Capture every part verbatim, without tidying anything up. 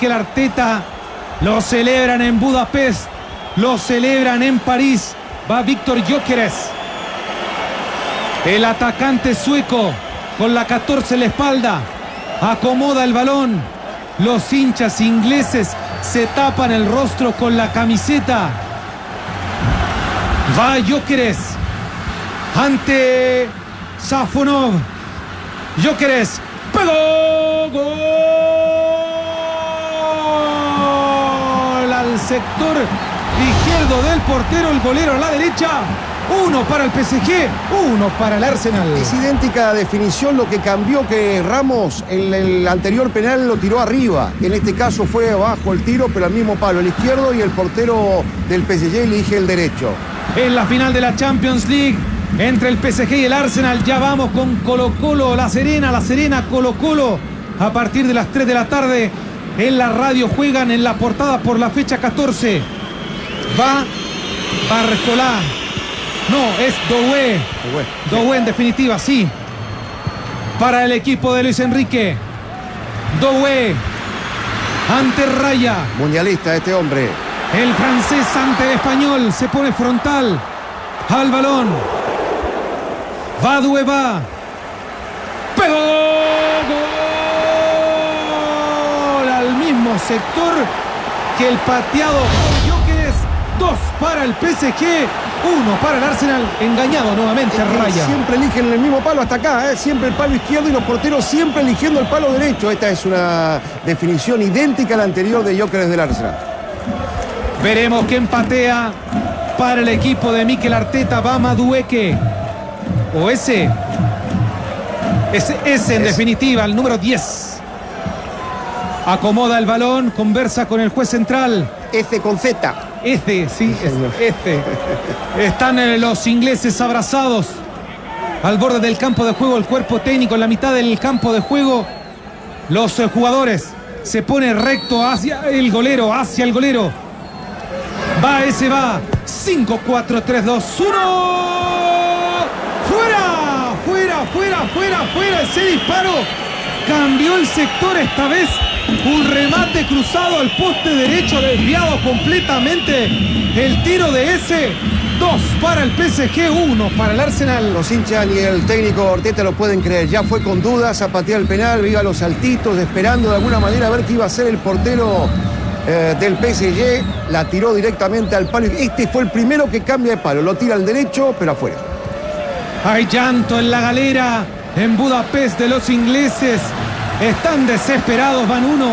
Mikel Arteta. Lo celebran en Budapest, lo celebran en París. Va Víctor Gyökeres, el atacante sueco, con la catorce en la espalda. Acomoda el balón. Los hinchas ingleses se tapan el rostro con la camiseta. Va Gyökeres ante Safonov. Gyökeres pegó, gol al sector izquierdo del portero, el golero a la derecha. Uno para el P S G, uno para el Arsenal. Es idéntica definición, lo que cambió que Ramos en el anterior penal lo tiró arriba. En este caso fue abajo el tiro, pero al mismo palo, el izquierdo, y el portero del P S G elige el derecho. En la final de la Champions League entre el P S G y el Arsenal, ya vamos con Colo-Colo, La Serena, La Serena, Colo-Colo. A partir de las tres de la tarde en la radio juegan en la portada por la fecha catorce. Va Barcolá. No, es Doué. Doué en definitiva, sí. Para el equipo de Luis Enrique. Doué ante Raya. Mundialista este hombre. El francés ante el español. Se pone frontal al balón. Va Doué, va. ¡Pegó! ¡Gol! Al mismo sector que el pateado Gyökeres. Dos para el P S G. Uno para el Arsenal. Engañado nuevamente eh, Raya. Siempre eligen el mismo palo hasta acá, ¿eh? Siempre el palo izquierdo y los porteros siempre eligiendo el palo derecho. Esta es una definición idéntica a la anterior de Gyökeres del Arsenal. Veremos quién patea para el equipo de Mikel Arteta. Va Madueke. O ese. Ese, ese en es. definitiva, el número diez. Acomoda el balón, conversa con el juez central. F con Z. Este, sí, es este. Están eh, los ingleses abrazados al borde del campo de juego, el cuerpo técnico en la mitad del campo de juego. Los eh, jugadores se pone recto hacia el golero, hacia el golero. Va ese, va. cinco, cuatro, tres, dos, uno. ¡Fuera! ¡Fuera, fuera, fuera, fuera! Ese disparo cambió el sector esta vez. Un remate cruzado al poste derecho, desviado completamente el tiro de ese. Dos para el P S G, uno para el Arsenal. Los hinchas ni el técnico Arteta lo pueden creer. Ya fue con dudas a patear el penal, iba a los saltitos, esperando de alguna manera a ver qué iba a hacer el portero eh, del P S G. La tiró directamente al palo. Este fue el primero que cambia de palo. Lo tira al derecho, pero afuera. Hay llanto en la galera en Budapest de los ingleses. Están desesperados, van uno.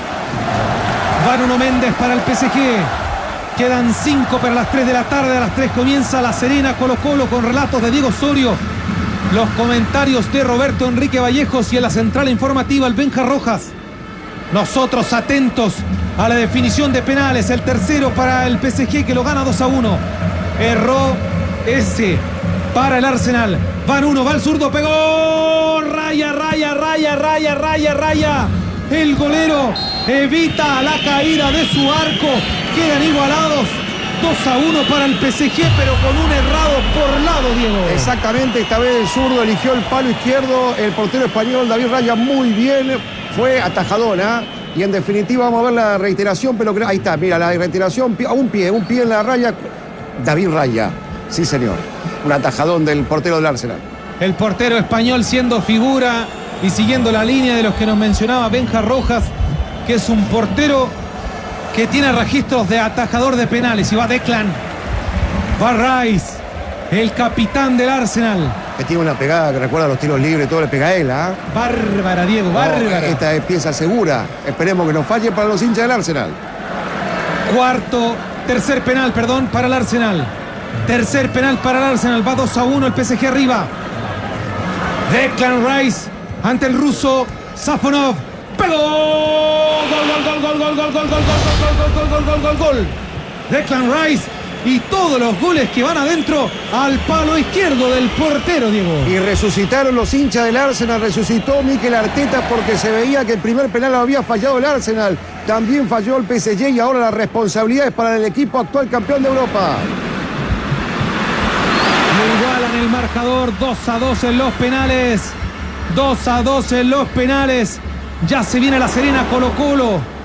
Van uno Méndez para el P S G. Quedan cinco para las tres de la tarde. A las tres comienza La Serena Colo-Colo con relatos de Diego Osorio. Los comentarios de Roberto Enrique Vallejos y en la central informativa el Benja Rojas. Nosotros atentos a la definición de penales. El tercero para el P S G que lo gana dos a uno. Erró ese para el Arsenal. Van uno, va el zurdo, pegó. Raya, raya, raya, raya, raya, raya. El golero evita la caída de su arco. Quedan igualados. dos a uno para el P S G, pero con un errado por lado, Diego. Exactamente, esta vez el zurdo eligió el palo izquierdo. El portero español David Raya muy bien. Fue atajadona. Y en definitiva vamos a ver la reiteración, pero ahí está, mira, la reiteración, a un pie, un pie en la raya. David Raya, sí señor. Un atajadón del portero del Arsenal. El portero español siendo figura y siguiendo la línea de los que nos mencionaba Benja Rojas, que es un portero que tiene registros de atajador de penales. Y va Declan, va Rice, el capitán del Arsenal. Que tiene una pegada que recuerda los tiros libres, todo le pega a él, ¿ah? ¿eh? Bárbara, Diego, bárbara. No, esta es pieza segura. Esperemos que no falle para los hinchas del Arsenal. Cuarto, tercer penal, perdón, para el Arsenal. Tercer penal para el Arsenal. Va dos a uno el P S G arriba. Declan Rice ante el ruso Safonov. ¡Pegó! ¡Gol, gol, gol, gol, gol, gol, gol, gol, gol, gol, gol, gol, gol, gol, gol! Declan Rice y todos los goles que van adentro al palo izquierdo del portero, Diego. Y resucitaron los hinchas del Arsenal, resucitó Mikel Arteta porque se veía que el primer penal lo había fallado el Arsenal. También falló el P S G y ahora la responsabilidad es para el equipo actual campeón de Europa. Igualan el marcador, dos a dos en los penales. dos a dos en los penales. Ya se viene La Serena Colo-Colo.